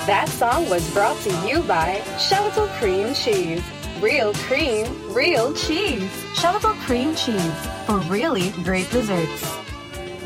That song was brought to you by Shuttle Cream Cheese. Real cream, real cheese. Shuttle Cream Cheese for really great desserts.